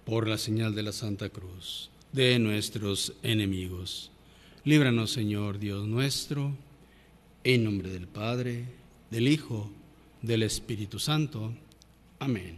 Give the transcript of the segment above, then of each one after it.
por la señal de la Santa Cruz, de nuestros enemigos. Líbranos, Señor Dios nuestro, en nombre del Padre, del Hijo, del Espíritu Santo. Amén.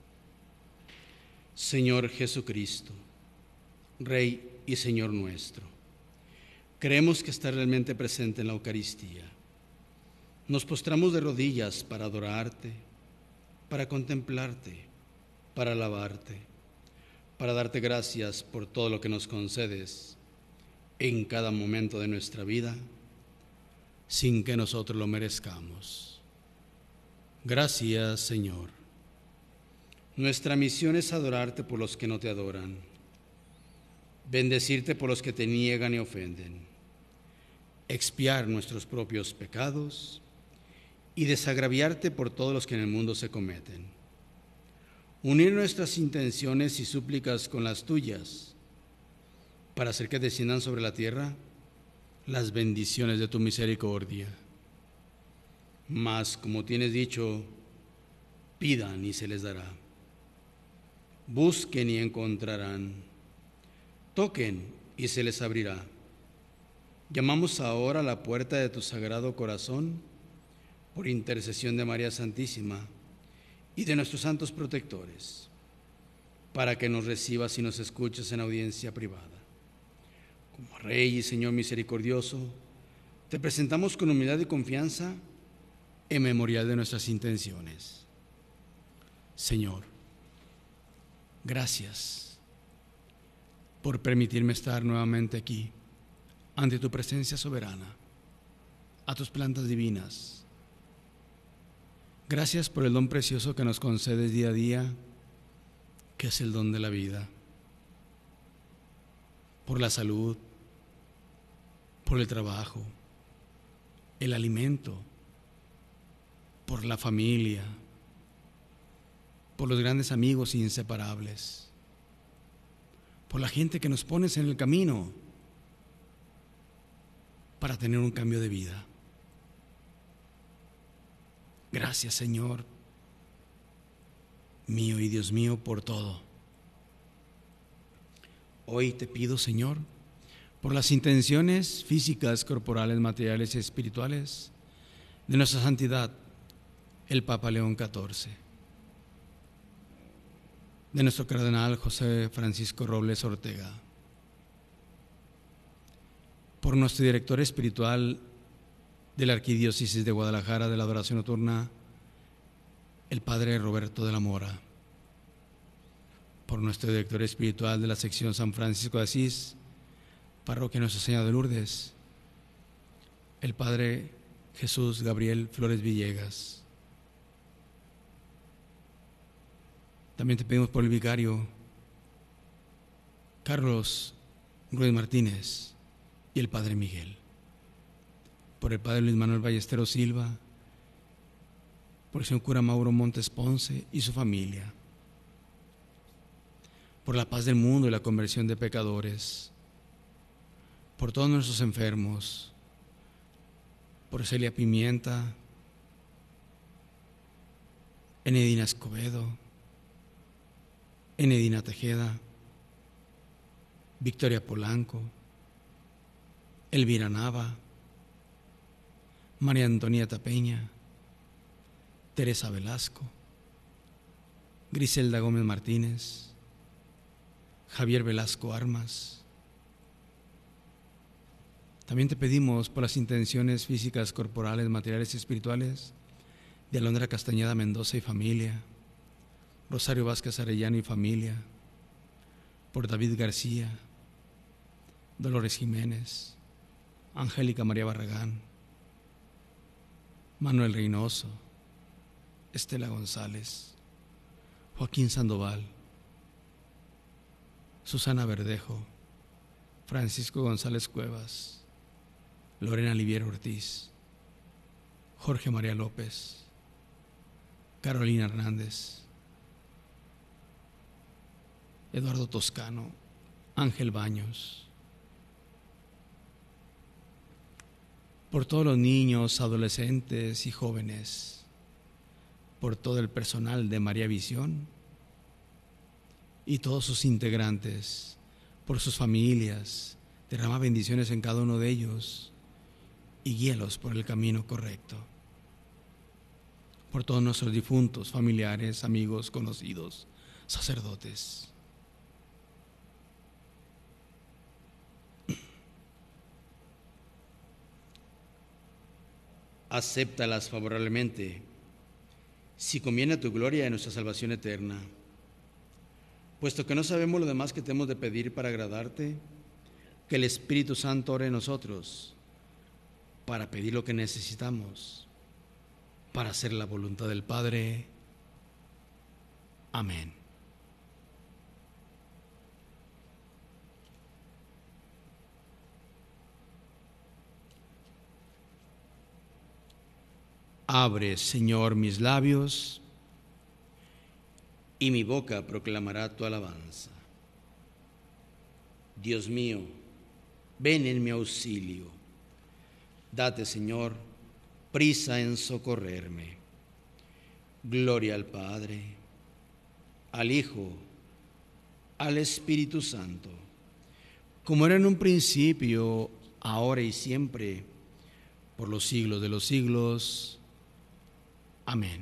Señor Jesucristo, Rey y Señor nuestro, creemos que está realmente presente en la Eucaristía. Nos postramos de rodillas para adorarte, para contemplarte, para alabarte, para darte gracias por todo lo que nos concedes en cada momento de nuestra vida, sin que nosotros lo merezcamos. Gracias, Señor. Nuestra misión es adorarte por los que no te adoran, bendecirte por los que te niegan y ofenden, expiar nuestros propios pecados y desagraviarte por todos los que en el mundo se cometen. Unir nuestras intenciones y súplicas con las tuyas, para hacer que desciendan sobre la tierra las bendiciones de tu misericordia. Mas, como tienes dicho, pidan y se les dará. Busquen y encontrarán. Toquen y se les abrirá. Llamamos ahora a la puerta de tu sagrado corazón, por intercesión de María Santísima y de nuestros santos protectores, para que nos recibas y nos escuches en audiencia privada. Como Rey y Señor misericordioso, te presentamos con humildad y confianza en memorial de nuestras intenciones. Señor, gracias por permitirme estar nuevamente aquí, ante tu presencia soberana, a tus plantas divinas. Gracias por el don precioso que nos concedes día a día, que es el don de la vida, por la salud, por el trabajo, el alimento, por la familia, por los grandes amigos inseparables, por la gente que nos pones en el camino para tener un cambio de vida. Gracias, Señor mío y Dios mío, por todo. Hoy te pido, Señor, por las intenciones físicas, corporales, materiales y espirituales de nuestra santidad, el Papa León XIV, de nuestro cardenal José Francisco Robles Ortega, por nuestro director espiritual de la Arquidiócesis de Guadalajara de la Adoración Nocturna, el Padre Roberto de la Mora, por nuestro director espiritual de la sección San Francisco de Asís, Parroquia Nuestra Señora de Lourdes, el Padre Jesús Gabriel Flores Villegas. También te pedimos por el vicario Carlos Ruiz Martínez y el Padre Miguel, por el Padre Luis Manuel Ballesteros Silva, por el señor cura Mauro Montes Ponce y su familia, por la paz del mundo y la conversión de pecadores, por todos nuestros enfermos, por Celia Pimienta, Enedina Escobedo, Enedina Tejeda, Victoria Polanco, Elvira Nava, María Antonieta Peña, Teresa Velasco, Griselda Gómez Martínez, Javier Velasco Armas. También te pedimos por las intenciones físicas, corporales, materiales y espirituales de Alondra Castañeda Mendoza y familia, Rosario Vázquez Arellano y familia, por David García, Dolores Jiménez, Angélica María Barragán, Manuel Reynoso, Estela González, Joaquín Sandoval, Susana Verdejo, Francisco González Cuevas, Lorena Liviero Ortiz, Jorge María López, Carolina Hernández, Eduardo Toscano, Ángel Baños, por todos los niños, adolescentes y jóvenes, por todo el personal de María Visión y todos sus integrantes, por sus familias. Derrama bendiciones en cada uno de ellos y guíalos por el camino correcto. Por todos nuestros difuntos, familiares, amigos, conocidos, sacerdotes. Acéptalas favorablemente, si conviene a tu gloria y a nuestra salvación eterna. Puesto que no sabemos lo demás que tenemos de pedir para agradarte, que el Espíritu Santo ore en nosotros para pedir lo que necesitamos, para hacer la voluntad del Padre. Amén. Abre, Señor, mis labios, y mi boca proclamará tu alabanza. Dios mío, ven en mi auxilio. Date, Señor, prisa en socorrerme. Gloria al Padre, al Hijo, al Espíritu Santo, como era en un principio, ahora y siempre, por los siglos de los siglos. Amén.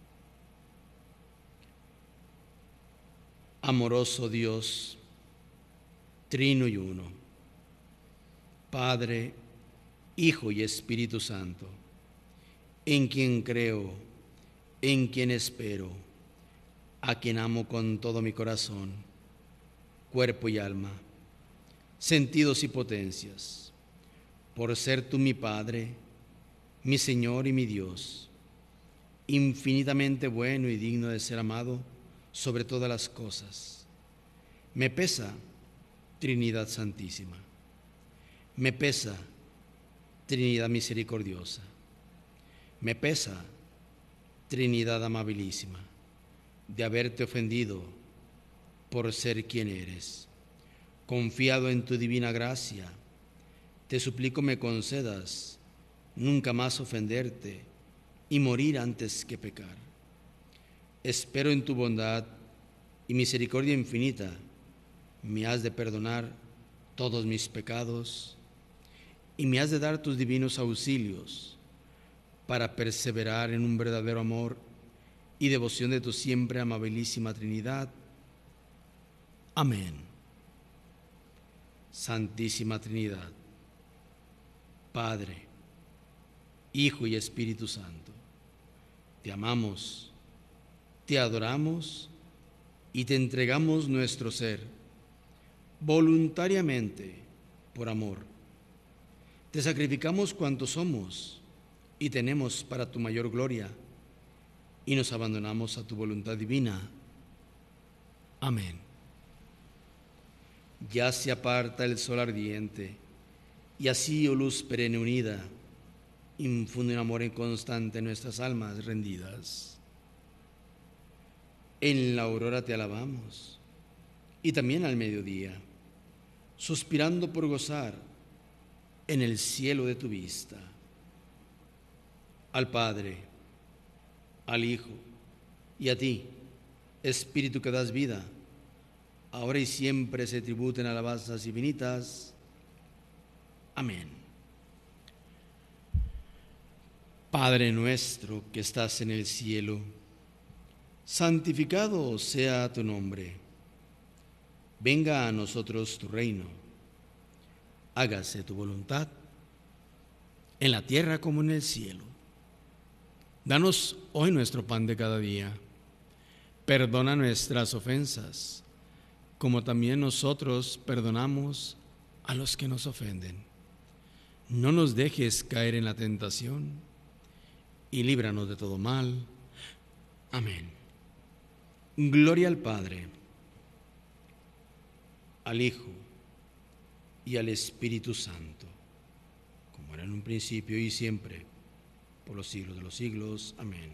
Amoroso Dios, trino y uno, Padre, Hijo y Espíritu Santo, en quien creo, en quien espero, a quien amo con todo mi corazón, cuerpo y alma, sentidos y potencias, por ser tú mi Padre, mi Señor y mi Dios, infinitamente bueno y digno de ser amado sobre todas las cosas. Me pesa, Trinidad Santísima. Me pesa, Trinidad Misericordiosa. Me pesa, Trinidad Amabilísima, de haberte ofendido por ser quien eres. Confiado en tu divina gracia, te suplico me concedas nunca más ofenderte y morir antes que pecar. Espero en tu bondad y misericordia infinita me has de perdonar todos mis pecados y me has de dar tus divinos auxilios para perseverar en un verdadero amor y devoción de tu siempre amabilísima Trinidad. Amén. Santísima Trinidad, Padre, Hijo y Espíritu Santo, te amamos, te adoramos y te entregamos nuestro ser voluntariamente por amor. Te sacrificamos cuanto somos y tenemos para tu mayor gloria y nos abandonamos a tu voluntad divina. Amén. Ya se aparta el sol ardiente y así, oh luz perenne unida, infunde un amor inconstante en nuestras almas rendidas. En la aurora te alabamos y también al mediodía, suspirando por gozar en el cielo de tu vista. Al Padre, al Hijo y a ti, Espíritu que das vida, ahora y siempre se tributen alabanzas infinitas. Amén. Padre nuestro que estás en el cielo, santificado sea tu nombre. Venga a nosotros tu reino. Hágase tu voluntad, en la tierra como en el cielo. Danos hoy nuestro pan de cada día. Perdona nuestras ofensas, como también nosotros perdonamos a los que nos ofenden. No nos dejes caer en la tentación y líbranos de todo mal. Amén. Gloria al Padre, al Hijo y al Espíritu Santo, como era en un principio y siempre, por los siglos de los siglos. Amén.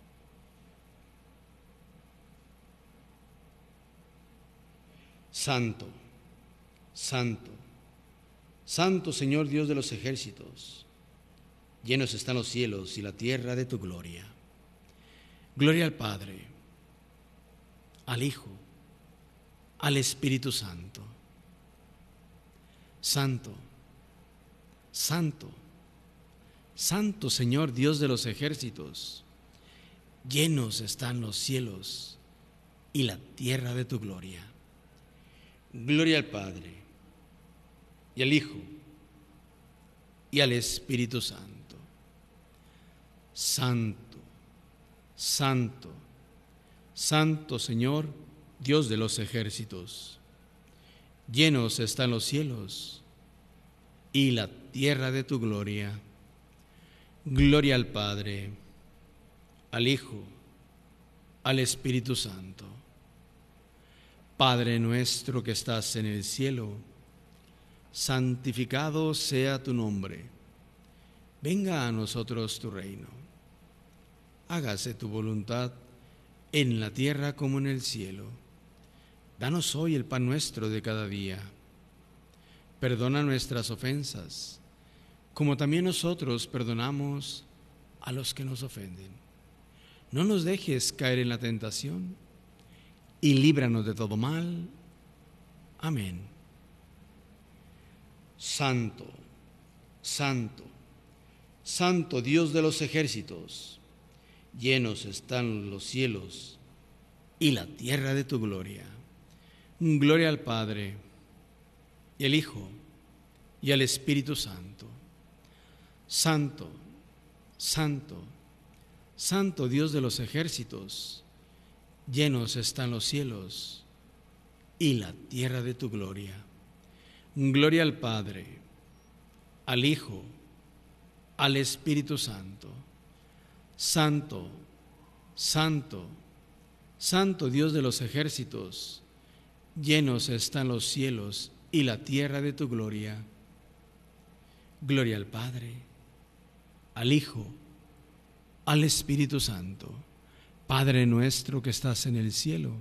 Santo, santo, santo Señor Dios de los ejércitos, llenos están los cielos y la tierra de tu gloria. Gloria al Padre, al Hijo al Espíritu Santo. Santo, santo, santo Señor Dios de los ejércitos, llenos están los cielos y la tierra de tu gloria. Gloria al Padre, y al Hijo, y al Espíritu Santo. Santo, santo, santo Señor, Dios de los ejércitos, llenos están los cielos y la tierra de tu gloria. Gloria al Padre, al Hijo, al Espíritu Santo. Padre nuestro que estás en el cielo, santificado sea tu nombre. Venga a nosotros tu reino. Hágase tu voluntad en la tierra como en el cielo. Danos hoy el pan nuestro de cada día. Perdona nuestras ofensas, como también nosotros perdonamos a los que nos ofenden. No nos dejes caer en la tentación y líbranos de todo mal. Amén. Santo, santo, santo Dios de los ejércitos, llenos están los cielos y la tierra de tu gloria. Gloria al Padre, y al Hijo, y al Espíritu Santo. Santo, santo, santo Dios de los ejércitos, llenos están los cielos y la tierra de tu gloria. Gloria al Padre, al Hijo, al Espíritu Santo. Santo, santo, santo Dios de los ejércitos, llenos están los cielos y la tierra de tu gloria. Gloria al Padre, al Hijo, al Espíritu Santo. Padre nuestro que estás en el cielo,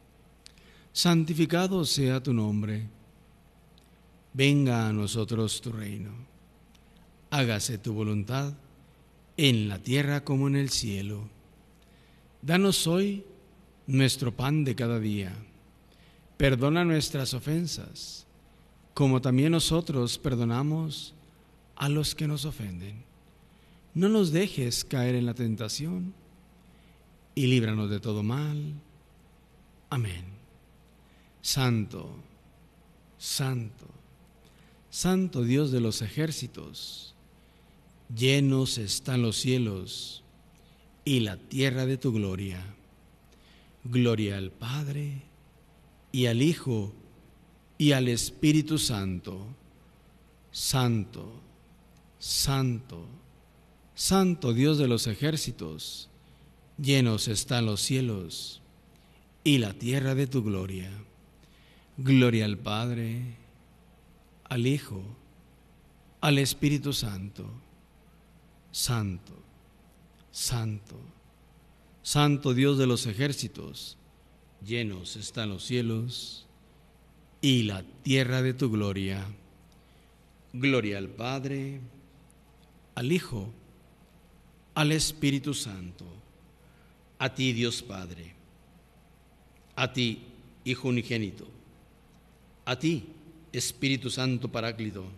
santificado sea tu nombre. Venga a nosotros tu reino. Hágase tu voluntad en la tierra como en el cielo. Danos hoy nuestro pan de cada día. Perdona nuestras ofensas, como también nosotros perdonamos a los que nos ofenden. No nos dejes caer en la tentación y líbranos de todo mal. Amén. Santo, santo, santo Dios de los ejércitos, llenos están los cielos y la tierra de tu gloria. Gloria al Padre, y al Hijo, y al Espíritu Santo. Santo, santo, santo Dios de los ejércitos, llenos están los cielos y la tierra de tu gloria. Gloria al Padre, al Hijo, al Espíritu Santo. Santo, santo, santo Dios de los ejércitos, llenos están los cielos y la tierra de tu gloria. Gloria al Padre, al Hijo, al Espíritu Santo. a ti Dios Padre, a ti Hijo unigénito, a ti Espíritu Santo Paráclito,